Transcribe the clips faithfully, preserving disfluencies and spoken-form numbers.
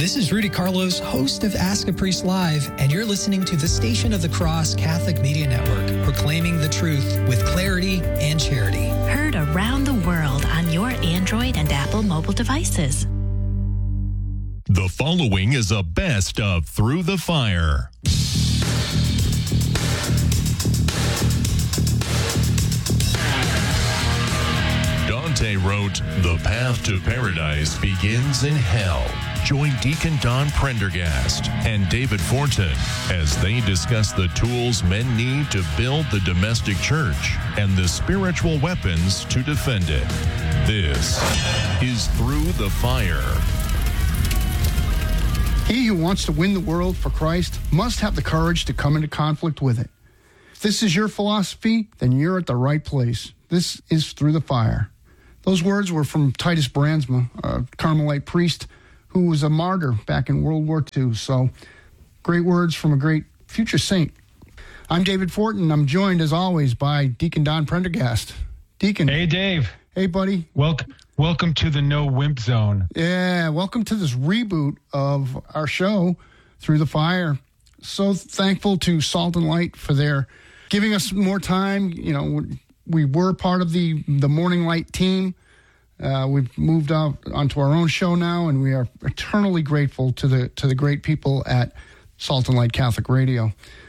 This is Rudy Carlos, host of Ask a Priest Live, and you're listening to the Station of the Cross Catholic Media Network, proclaiming the truth with clarity and charity. Heard around the world on your Android and Apple mobile devices. The following is a best of Through the Fire. Dante wrote, "The path to paradise begins in hell." Join Deacon Don Prendergast and David Fortin as they discuss the tools men need to build the domestic church and the spiritual weapons to defend it. This is Through the Fire. He who wants to win the world for Christ must have the courage to come into conflict with it. If this is your philosophy, then you're at the right place. This is Through the Fire. Those words were from Titus Brandsma, a Carmelite priest who was a martyr back in World War Two. So, great words from a great future saint. I'm David Fortin. I'm joined, as always, by Deacon Don Prendergast. Deacon. Hey, Dave. Hey, buddy. Welcome, welcome to the No Wimp Zone. Yeah, welcome to this reboot of our show, Through the Fire. So thankful to Salt and Light for their giving us more time. You know, we were part of the, the Morning Light team. Uh, we've moved out onto our own show now, and we are eternally grateful to the to the great people at Salt and Light Catholic Radio.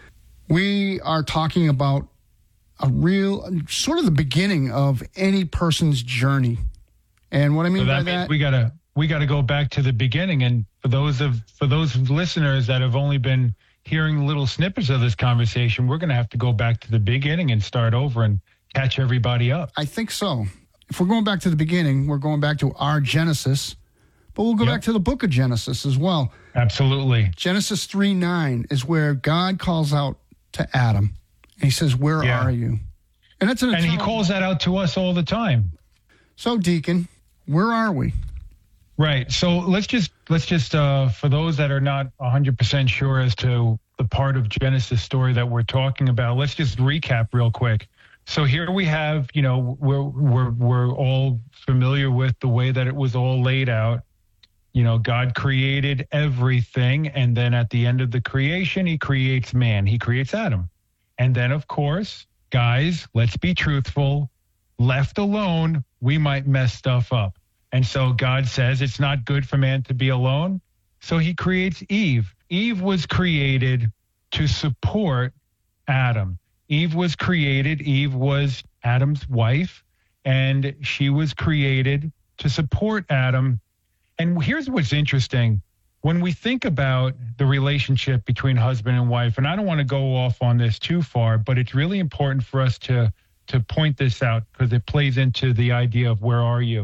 We are talking about a real, sort of the beginning of any person's journey. And what I mean so that by means that, we gotta we gotta go back to the beginning. And for those of for those listeners that have only been hearing little snippets of this conversation, we're gonna have to go back to the beginning and start over and catch everybody up. I think so. If we're going back to the beginning, we're going back to our Genesis, but we'll go Yep. back to the book of Genesis as well. Absolutely. Genesis three nine is where God calls out to Adam, and he says, "Where Yeah. are you?" And that's an And he eternal- calls that out to us all the time. So, Deacon, where are we? Right. So let's just let's just uh, for those that are not one hundred percent sure as to the part of Genesis story that we're talking about, let's just recap real quick. So here we have, you know, we're we're we're all familiar with the way that it was all laid out. You know, God created everything, and then at the end of the creation, he creates man. He creates Adam. And then, of course, guys, let's be truthful. Left alone, we might mess stuff up. And so God says it's not good for man to be alone. So he creates Eve. Eve was created to support Adam. Eve was created, Eve was Adam's wife, and she was created to support Adam. And here's what's interesting. When we think about the relationship between husband and wife, and I don't want to go off on this too far, but it's really important for us to, to point this out because it plays into the idea of where are you?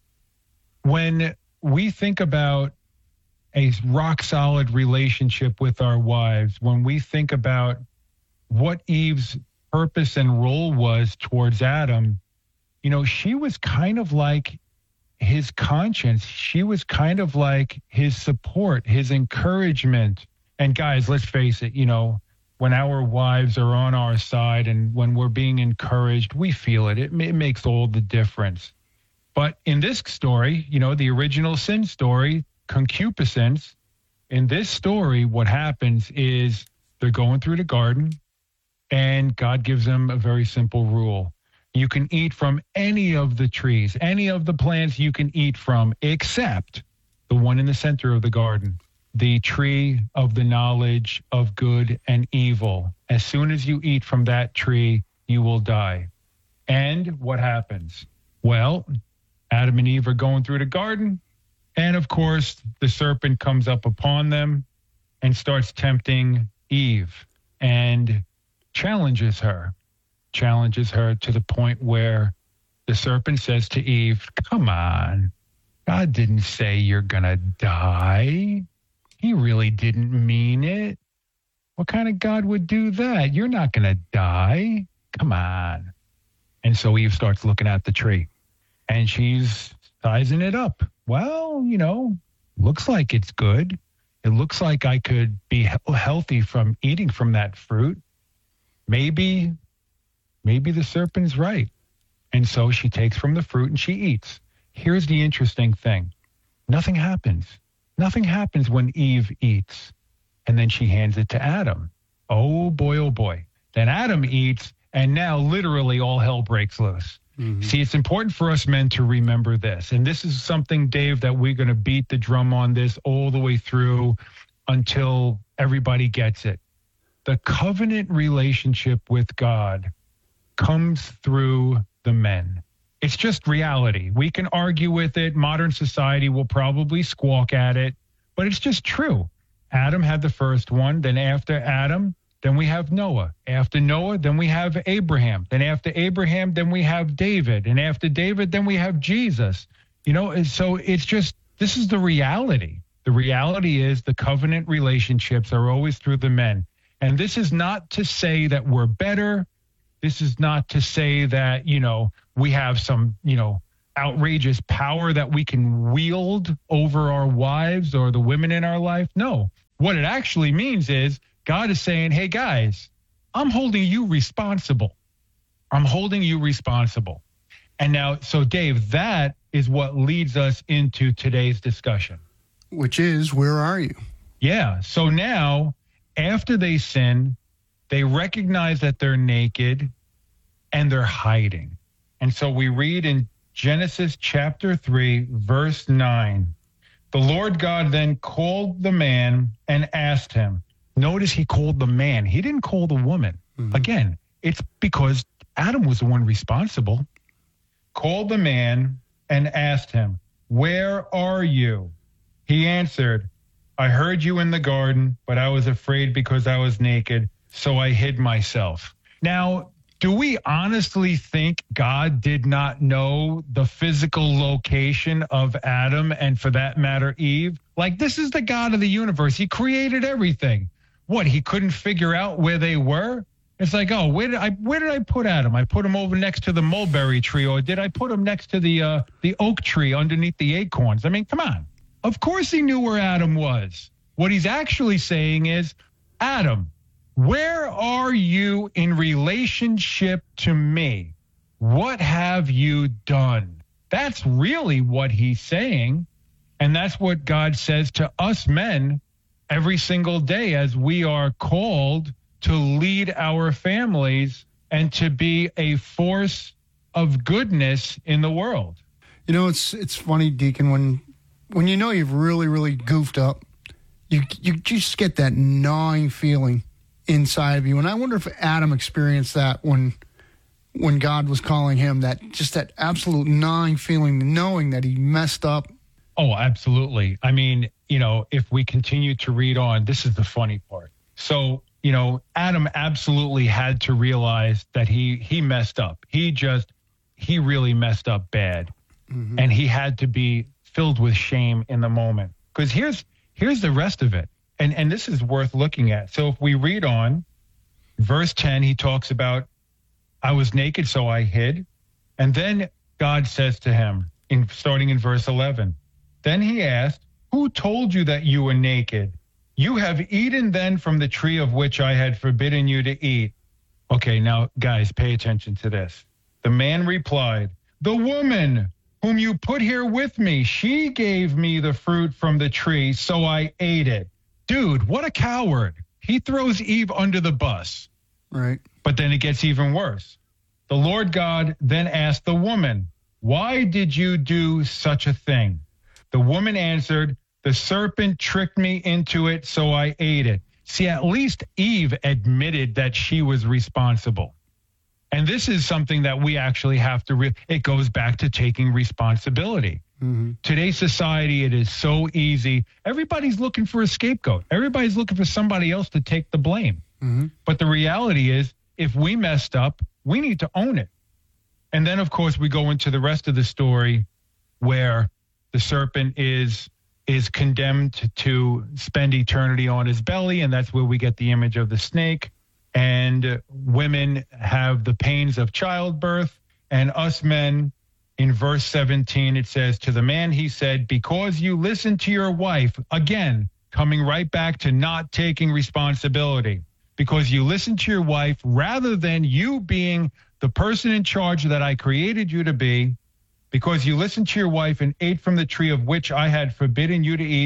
When we think about a rock solid relationship with our wives, when we think about what Eve's purpose and role was towards Adam, you know, she was kind of like his conscience. She was kind of like his support, his encouragement. And guys, let's face it, you know, when our wives are on our side and when we're being encouraged, we feel it. It, it makes all the difference. But in this story, you know, the original sin story, concupiscence, in this story, what happens is they're going through the garden, and God gives them a very simple rule. You can eat from any of the trees, any of the plants you can eat from, except the one in the center of the garden, the tree of the knowledge of good and evil. As soon as you eat from that tree, you will die. And what happens? Well, Adam and Eve are going through the garden, and of course, the serpent comes up upon them and starts tempting Eve. And challenges her, challenges her to the point where the serpent says to Eve, "Come on, God didn't say you're going to die. He really didn't mean it. What kind of God would do that? You're not going to die. Come on." And so Eve starts looking at the tree, and she's sizing it up. Well, you know, looks like it's good. It looks like I could be he- healthy from eating from that fruit. Maybe, maybe the serpent's right. And so she takes from the fruit and she eats. Here's the interesting thing. Nothing happens. Nothing happens when Eve eats. And then she hands it to Adam. Oh, boy, oh, boy. Then Adam eats, and now literally all hell breaks loose. Mm-hmm. See, it's important for us men to remember this. And this is something, Dave, that we're going to beat the drum on this all the way through until everybody gets it. The covenant relationship with God comes through the men. It's just reality. We can argue with it. Modern society will probably squawk at it, but it's just true. Adam had the first one. Then after Adam, then we have Noah. After Noah, then we have Abraham. Then after Abraham, then we have David. And after David, then we have Jesus. You know, and so it's just, this is the reality. The reality is the covenant relationships are always through the men. And this is not to say that we're better. This is not to say that, you know, we have some, you know, outrageous power that we can wield over our wives or the women in our life. No. What it actually means is God is saying, hey, guys, I'm holding you responsible. I'm holding you responsible. And now, so Dave, that is what leads us into today's discussion. Which is, where are you? Yeah. So now, after they sin, they recognize that they're naked and they're hiding. And so we read in Genesis chapter three, verse nine, the Lord God then called the man and asked him. Notice he called the man. He didn't call the woman. Mm-hmm. Again, it's because Adam was the one responsible. Called the man and asked him, where are you? He answered, I heard you in the garden, but I was afraid because I was naked, so I hid myself. Now, do we honestly think God did not know the physical location of Adam and, for that matter, Eve? Like, this is the God of the universe. He created everything. What, he couldn't figure out where they were? It's like, oh, where did I where did I put Adam? I put him over next to the mulberry tree, or did I put him next to the uh, the oak tree underneath the acorns? I mean, come on. Of course he knew where Adam was. What he's actually saying is, Adam, where are you in relationship to me? What have you done? That's really what he's saying. And that's what God says to us men every single day as we are called to lead our families and to be a force of goodness in the world. You know, it's it's funny, Deacon, when when you know you've really, really goofed up, you you just get that gnawing feeling inside of you. And I wonder if Adam experienced that when when God was calling him, that just that absolute gnawing feeling, knowing that he messed up. Oh, absolutely. I mean, you know, if we continue to read on, this is the funny part. So, you know, Adam absolutely had to realize that he he messed up. He just, he really messed up bad. Mm-hmm. And he had to be filled with shame in the moment. Because here's here's the rest of it. And and this is worth looking at. So if we read on, verse ten, he talks about, I was naked, so I hid. And then God says to him, in starting in verse eleven, then he asked, who told you that you were naked? You have eaten then from the tree of which I had forbidden you to eat. Okay, now, guys, pay attention to this. The man replied, the woman whom you put here with me, she gave me the fruit from the tree, so I ate it. Dude, what a coward. He throws Eve under the bus. Right. But then it gets even worse. The Lord God then asked the woman, why did you do such a thing? The woman answered, the serpent tricked me into it, so I ate it. See, at least Eve admitted that she was responsible. And this is something that we actually have to, re- it goes back to taking responsibility. Mm-hmm. Today's society, it is so easy. Everybody's looking for a scapegoat. Everybody's looking for somebody else to take the blame. Mm-hmm. But the reality is, if we messed up, we need to own it. And then, of course, we go into the rest of the story where the serpent is is condemned to, to spend eternity on his belly, and that's where we get the image of the snake. And women have the pains of childbirth, and us men, in verse seventeen, it says, to the man he said, because you listened to your wife, again, coming right back to not taking responsibility, because you listened to your wife rather than you being the person in charge that I created you to be, because you listened to your wife and ate from the tree of which I had forbidden you to eat,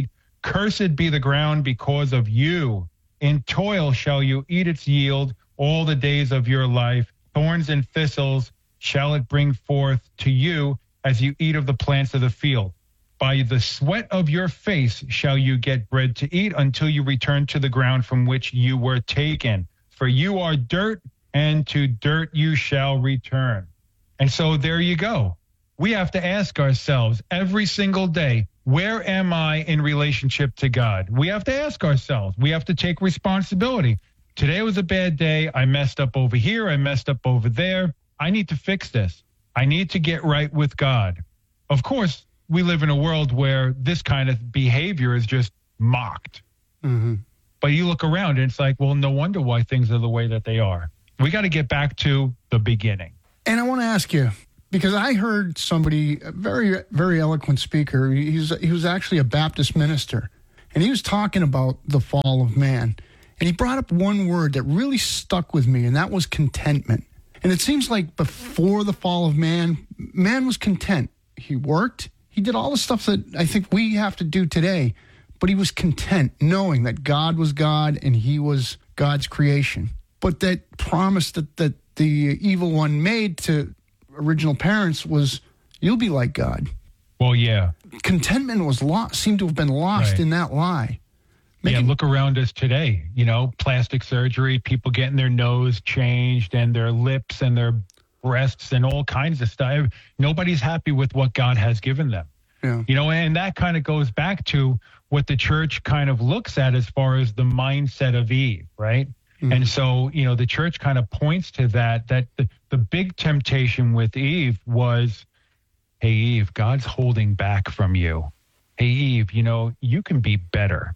Cursed be the ground because of you. In toil shall you eat its yield all the days of your life. Thorns and thistles shall it bring forth to you as you eat of the plants of the field. By the sweat of your face shall you get bread to eat until you return to the ground from which you were taken. For you are dirt, and to dirt you shall return. And so there you go. We have to ask ourselves every single day, where am I in relationship to God? We have to ask ourselves. We have to take responsibility. Today was a bad day. I messed up over here. I messed up over there. I need to fix this. I need to get right with God. Of course, we live in a world where this kind of behavior is just mocked. Mm-hmm. But you look around and it's like, well, no wonder why things are the way that they are. We got to get back to the beginning. And I want to ask you, because I heard somebody, a very, very eloquent speaker, he's, he was actually a Baptist minister, and he was talking about the fall of man. And he brought up one word that really stuck with me, and that was contentment. And it seems like before the fall of man, man was content. He worked. He did all the stuff that I think we have to do today, but he was content knowing that God was God and he was God's creation. But that promise that, that the evil one made to original parents was, you'll be like God. Well, yeah. Contentment was lost, seemed to have been lost right. in that lie. Making, yeah, look around us today, you know, plastic surgery, people getting their nose changed and their lips and their breasts and all kinds of stuff. Nobody's happy with what God has given them. Yeah. You know, and that kind of goes back to what the church kind of looks at as far as the mindset of Eve, right? Mm-hmm. And so, you know, the church kind of points to that, that the, the big temptation with Eve was, hey, Eve, God's holding back from you. Hey, Eve, you know, you can be better.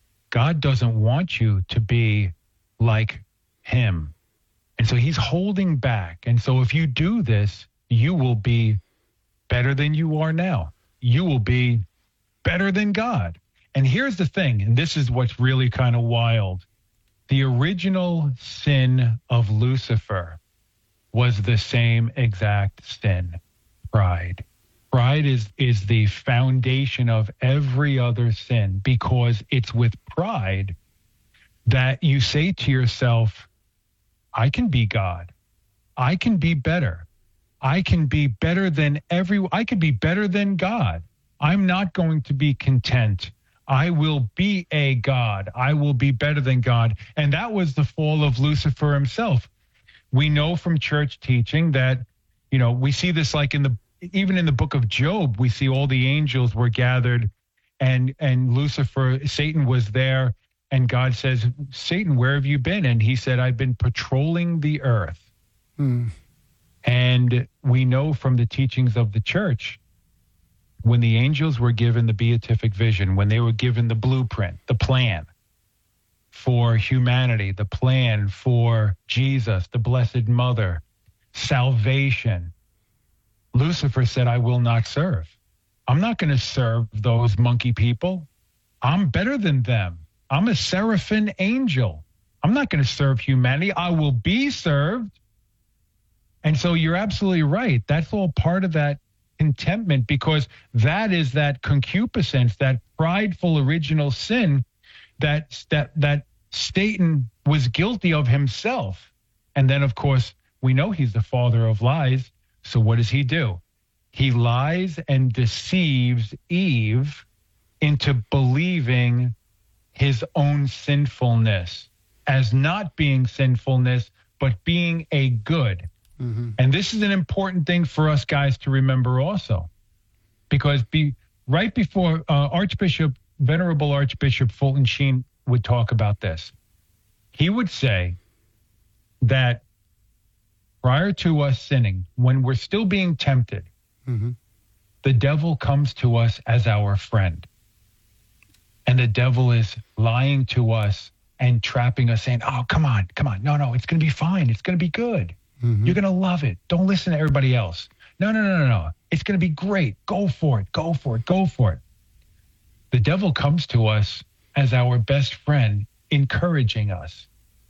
God doesn't want you to be like him. And so he's holding back. And so if you do this, you will be better than you are now. You will be better than God. And here's the thing, and this is what's really kind of wild. The original sin of Lucifer was the same exact sin, pride. Pride is, is the foundation of every other sin, because it's with pride that you say to yourself, I can be God. I can be better. I can be better than every, I can be better than God. I'm not going to be content. I will be a God. I will be better than God. And that was the fall of Lucifer himself. We know from church teaching that, you know, we see this like in the, even in the book of Job, we see all the angels were gathered and, and Lucifer, Satan was there. And God says, Satan, where have you been? And he said, I've been patrolling the earth. Hmm. And we know from the teachings of the church, when the angels were given the beatific vision, when they were given the blueprint, the plan for humanity, the plan for Jesus, the Blessed Mother, salvation, Lucifer said, I will not serve. I'm not going to serve those monkey people. I'm better than them. I'm a seraphim angel. I'm not going to serve humanity. I will be served. And so you're absolutely right. That's all part of that contentment, because that is that concupiscence, that prideful original sin that that that Satan was guilty of himself. And then, of course, we know he's the father of lies. So what does he do? He lies and deceives Eve into believing his own sinfulness as not being sinfulness, but being a good. Mm-hmm. And this is an important thing for us guys to remember also, because be, right before uh, Archbishop, Venerable Archbishop Fulton Sheen would talk about this, he would say that prior to us sinning, when we're still being tempted, mm-hmm. the devil comes to us as our friend. And the devil is lying to us and trapping us, saying, oh, come on, come on. No, no, it's going to be fine. It's going to be good. Mm-hmm. You're going to love it. Don't listen to everybody else. No, no, no, no, no. It's going to be great. Go for it. Go for it. Go for it. The devil comes to us as our best friend, encouraging us.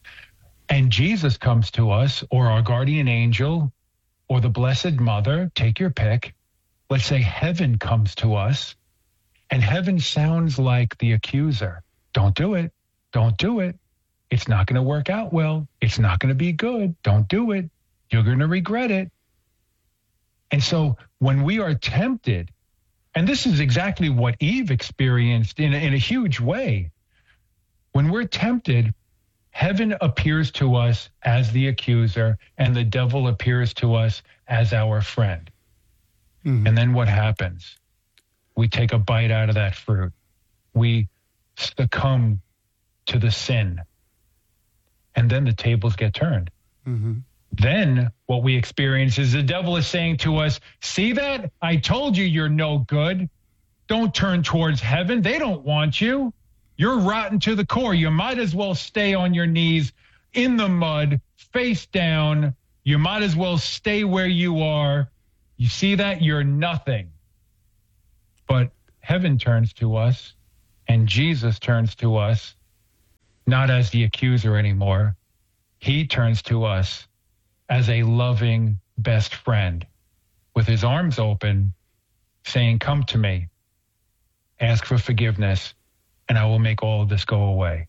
And Jesus comes to us, or our guardian angel, or the Blessed Mother, take your pick. Let's say heaven comes to us, And heaven sounds like the accuser. Don't do it. Don't do it. It's not going to work out well. It's not going to be good. Don't do it. You're going to regret it. And so when we are tempted, and this is exactly what Eve experienced in a, in a huge way. When we're tempted, heaven appears to us as the accuser, and the devil appears to us as our friend. Mm-hmm. And then what happens? We take a bite out of that fruit. We succumb to the sin. And then the tables get turned. Mm-hmm. Then what we experience is the devil is saying to us, see that? I told you you're no good. Don't turn towards heaven. They don't want you. You're rotten to the core. You might as well stay on your knees in the mud, face down. You might as well stay where you are. You see that? You're nothing. But heaven turns to us, and Jesus turns to us, not as the accuser anymore. He turns to us as a loving best friend with his arms open, saying, come to me, ask for forgiveness, and I will make all of this go away.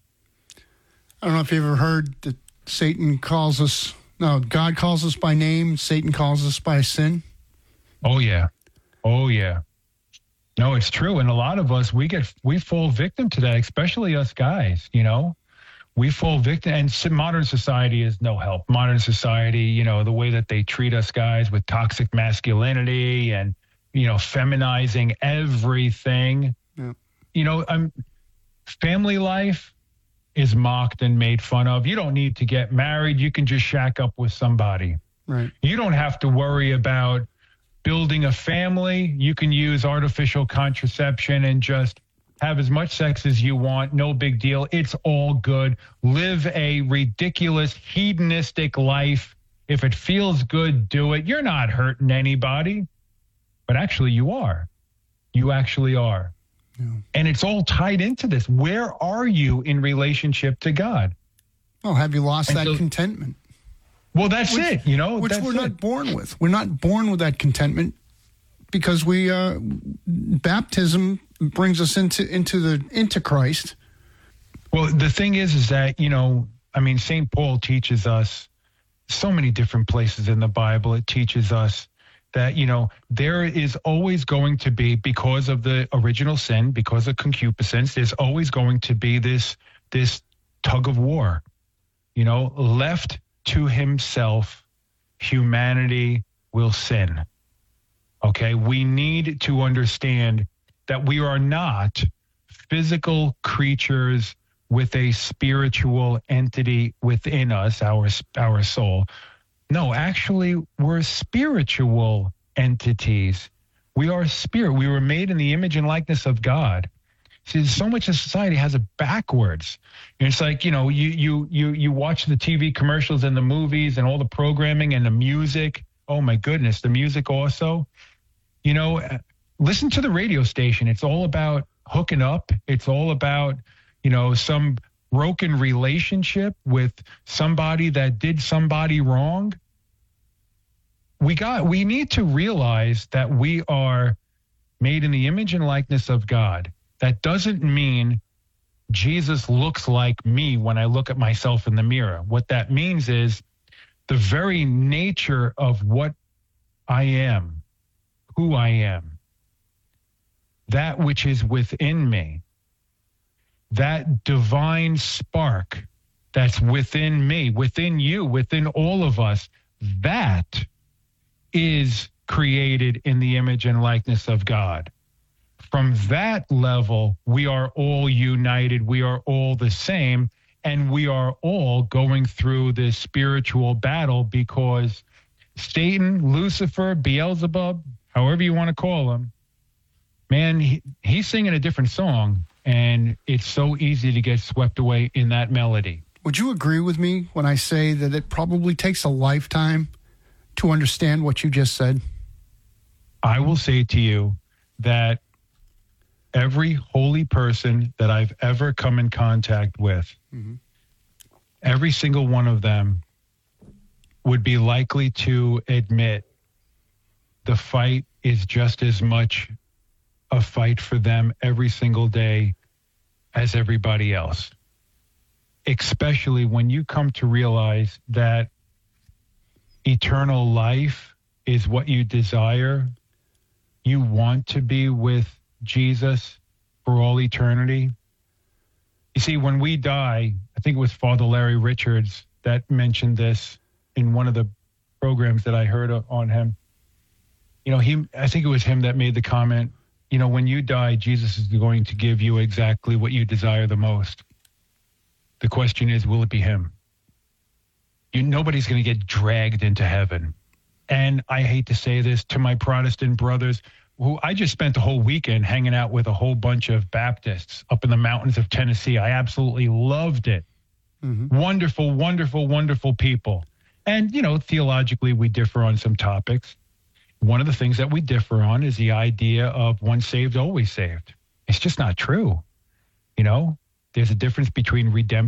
I don't know if you've ever heard that Satan calls us, no, God calls us by name, Satan calls us by sin. Oh, yeah. Oh, yeah. No, it's true. And a lot of us, we get, we fall victim to that, especially us guys, you know? We fall victim, and modern society is no help. Modern society, you know, the way that they treat us guys with toxic masculinity and, you know, feminizing everything. Yeah. You know, um, family life is mocked and made fun of. You don't need to get married. You can just shack up with somebody. Right. You don't have to worry about building a family. You can use artificial contraception and just have as much sex as you want. No big deal. It's all good. Live a ridiculous, hedonistic life. If it feels good, do it. You're not hurting anybody. But actually, you are. You actually are. Yeah. And it's all tied into this. Where are you in relationship to God? Well, have you lost and that so, contentment? Well, that's which, it, you know. Which that's we're it. not born with. We're not born with that contentment because we, uh, baptism brings us into into the into Christ. Well, the thing is, is that, you know, I mean, Saint Paul teaches us so many different places in the Bible. It teaches us that, you know, there is always going to be, because of the original sin, because of concupiscence, there's always going to be this this tug of war. You know, left to himself, humanity will sin. Okay, we need to understand that we are not physical creatures with a spiritual entity within us, our our soul. No, actually, we're spiritual entities. We are spirit. We were made in the image and likeness of God. See, so much of society has it backwards. And it's like, you know, you you you you watch the T V commercials and the movies and all the programming and the music. Oh my goodness, the music also. You know, listen to the radio station. It's all about hooking up. It's all about, you know, some broken relationship with somebody that did somebody wrong. We got, we need to realize that we are made in the image and likeness of God. That doesn't mean Jesus looks like me when I look at myself in the mirror. What that means is the very nature of what I am, who I am, that which is within me, that divine spark that's within me, within you, within all of us, that is created in the image and likeness of God. From that level, we are all united. We are all the same. And we are all going through this spiritual battle because Satan, Lucifer, Beelzebub, however you want to call him, man, he, he's singing a different song. And it's so easy to get swept away in that melody. Would you agree with me when I say that it probably takes a lifetime to understand what you just said? I will say to you that every holy person that I've ever come in contact with, mm-hmm. every single one of them would be likely to admit the fight is just as much a fight for them every single day as everybody else. Especially when you come to realize that eternal life is what you desire. You want to be with Jesus for all eternity. You see, when we die, I think it was Father Larry Richards that mentioned this in one of the programs that I heard on him. You know, he, I think it was him that made the comment, you know, when you die, Jesus is going to give you exactly what you desire the most. The question is, will it be him? You, nobody's going to get dragged into heaven. And I hate to say this to my Protestant brothers, who I just spent the whole weekend hanging out with a whole bunch of Baptists up in the mountains of Tennessee. I absolutely loved it. Mm-hmm. Wonderful, wonderful, wonderful people. And, you know, theologically, we differ on some topics. One of the things that we differ on is the idea of once saved, always saved. It's just not true. You know, there's a difference between redemption